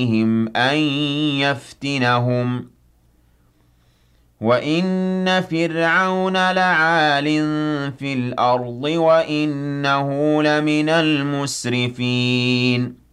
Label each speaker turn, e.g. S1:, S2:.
S1: أن يفتنهم وَإِنَّ فِرْعَوْنَ لَعَالٍ فِي الْأَرْضِ وَإِنَّهُ لَمِنَ الْمُسْرِفِينَ